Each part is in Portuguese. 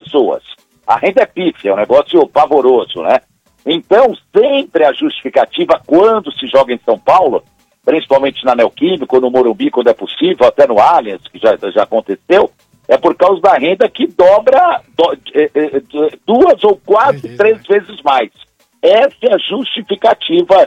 pessoas. A renda é pífia, é um negócio pavoroso, né? Então, sempre a justificativa quando se joga em São Paulo, principalmente na Neoquímica, ou no Morumbi, quando é possível, até no Allianz, que já aconteceu, é por causa da renda que dobra 2 ou quase 3 vezes mais. Essa é a justificativa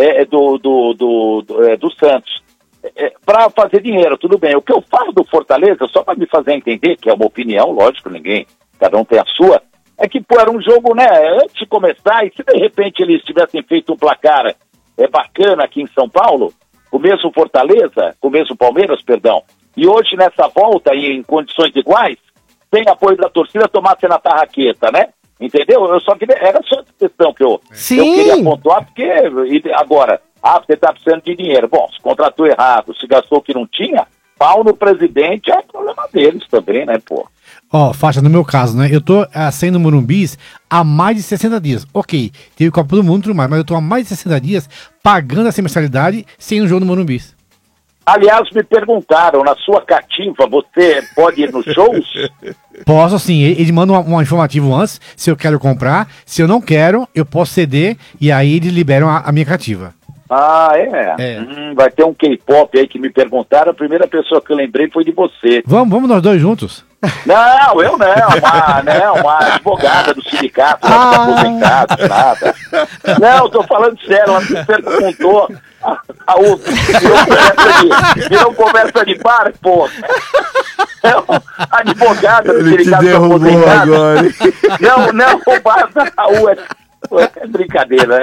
do Santos. Para fazer dinheiro, tudo bem. O que eu falo do Fortaleza, só para me fazer entender, que é uma opinião, lógico, cada um tem a sua, é que, era um jogo, né, antes de começar, e se de repente eles tivessem feito um placar bacana aqui em São Paulo, com o mesmo Fortaleza, com o mesmo Palmeiras, perdão, e hoje nessa volta, em condições iguais, sem apoio da torcida, tomasse na tarraqueta, né? Entendeu? Eu só queria, era só essa questão que eu queria pontuar, porque agora, você está precisando de dinheiro. Bom, se contratou errado, se gastou o que não tinha, pau no presidente é problema deles também, né, pô? Faixa, no meu caso, né? Eu tô saindo Morumbis há mais de 60 dias. Ok, teve Copa do Mundo e tudo mais, mas eu tô há mais de 60 dias pagando essa mensalidade sem um jogo no Morumbis. Aliás, me perguntaram, na sua cativa, você pode ir nos shows? Posso, sim. Ele manda um informativo antes, se eu quero comprar. Se eu não quero, eu posso ceder e aí eles liberam a minha cativa. Ah, é? Vai ter um K-pop aí que me perguntaram. A primeira pessoa que eu lembrei foi de você. Vamos nós dois juntos? Não, eu não. Uma advogada do sindicato, aposentado, nada. Não, tô falando sério, ela me perguntou. Virou conversa de bar, pô. Advogada do sindicato aposentado. Não, basta Raul, é brincadeira, né?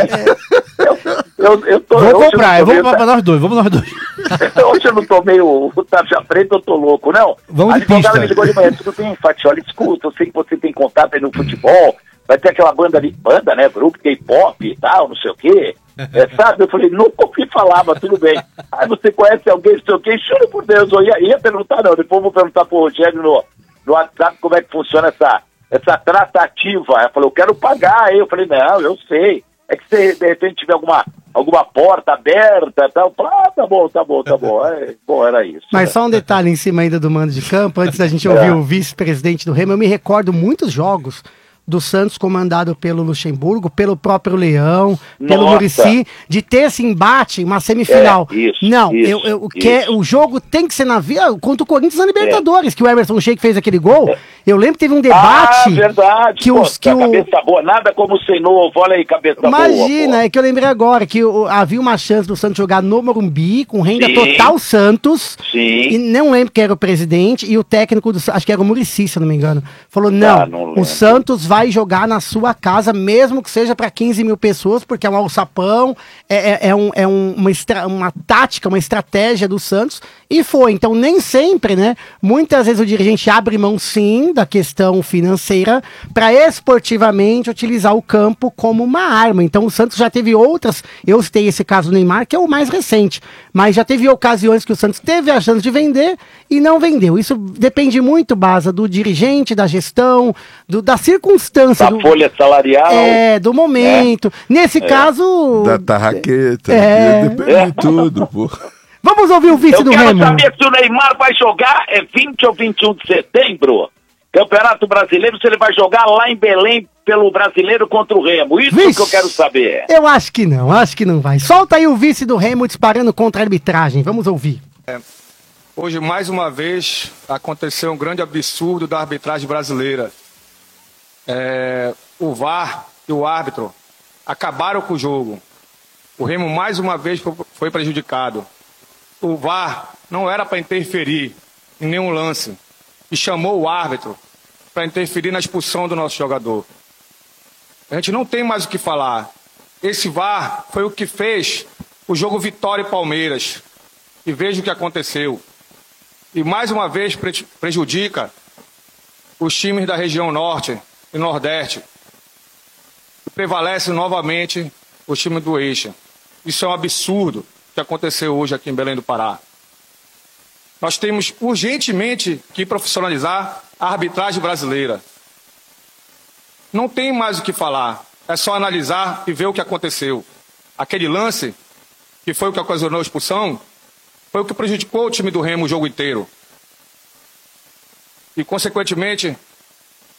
Eu vou comprar, vamos pra nós dois. Hoje eu não tomei o tarja preta, eu tô louco, não. Vamos de pista. Me ligou de manhã, tudo bem, Fatiola, escuta, eu sei que você tem contato aí no futebol, vai ter aquela banda, né, grupo K-pop e tal, não sei o quê, sabe? Eu falei, nunca ouvi falar, mas tudo bem. Aí você conhece alguém, não sei o quê, juro por Deus, eu ia perguntar, não, depois eu vou perguntar pro Rogério no WhatsApp como é que funciona essa tratativa. Ela falou, eu quero pagar. Aí eu falei, não, eu sei. É que se de repente tiver alguma porta aberta e tal, tá bom. Bom, era isso. Mas só um detalhe em cima ainda do mando de campo, antes da gente ouvir o vice-presidente do Remo, eu me recordo muitos jogos do Santos comandado pelo Luxemburgo, pelo próprio Leão, pelo Muricy, de ter esse embate, uma semifinal. O jogo tem que ser contra o Corinthians na Libertadores, que o Emerson Sheik fez aquele gol. Eu lembro que teve um debate. Verdade. Cabeça boa, nada como ser novo, olha aí, cabeça boa. Imagina, é que eu lembrei agora que havia uma chance do Santos jogar no Morumbi, com renda total Santos. Sim. E não lembro quem era o presidente, e o técnico, acho que era o Muricy, se eu não me engano, falou, não o Santos vai jogar na sua casa, mesmo que seja para 15 mil pessoas, porque é um alçapão, uma tática, uma estratégia do Santos, e foi. Então, nem sempre, né? Muitas vezes o dirigente abre mão, sim, da questão financeira, para esportivamente utilizar o campo como uma arma. Então, o Santos já teve outras, eu citei esse caso do Neymar, que é o mais recente, mas já teve ocasiões que o Santos teve a chance de vender e não vendeu. Isso depende muito, Baza, do dirigente, da gestão, da circunstância. Da folha salarial. Do momento. Nesse caso... Da tarraqueta. Depende de tudo, pô. Vamos ouvir o vice do Remo. Eu quero saber se o Neymar vai jogar 20 ou 21 de setembro, Campeonato Brasileiro, se ele vai jogar lá em Belém pelo Brasileiro contra o Remo. Isso que eu quero saber. Eu acho que não vai. Solta aí o vice do Remo disparando contra a arbitragem. Vamos ouvir. Hoje, mais uma vez, aconteceu um grande absurdo da arbitragem brasileira. O VAR e o árbitro acabaram com o jogo. O Remo mais uma vez foi prejudicado. O VAR não era para interferir em nenhum lance e chamou o árbitro para interferir na expulsão do nosso jogador. A gente não tem mais o que falar. Esse VAR foi o que fez o jogo Vitória e Palmeiras. E veja o que aconteceu. E mais uma vez prejudica os times da região norte e nordeste. Prevalece novamente o time do Eixo. Isso é um absurdo que aconteceu hoje aqui em Belém do Pará. Nós temos urgentemente que profissionalizar a arbitragem brasileira. Não tem mais o que falar. É só analisar e ver o que aconteceu. Aquele lance, que foi o que ocasionou a expulsão, foi o que prejudicou o time do Remo o jogo inteiro. E, consequentemente,